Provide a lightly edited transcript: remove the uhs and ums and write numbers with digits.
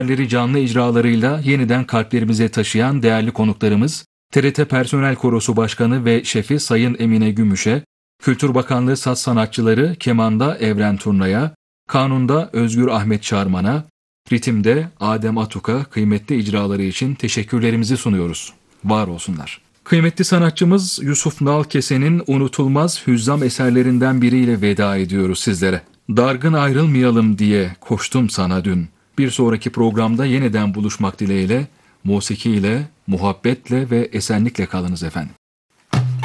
canlı icralarıyla yeniden kalplerimize taşıyan değerli konuklarımız, TRT Personel Korosu Başkanı ve Şefi Sayın Emine Gümüş'e, Kültür Bakanlığı saz sanatçıları kemanda Evren Turna'ya, kanunda Özgür Ahmet Çarman'a, ritimde Adem Atuk'a kıymetli icraları için teşekkürlerimizi sunuyoruz. Var olsunlar. Kıymetli sanatçımız Yusuf Nalkese'nin unutulmaz hüzzam eserlerinden biriyle veda ediyoruz sizlere. Dargın ayrılmayalım diye koştum sana dün. Bir sonraki programda yeniden buluşmak dileğiyle, musikiyle, muhabbetle ve esenlikle kalınız efendim.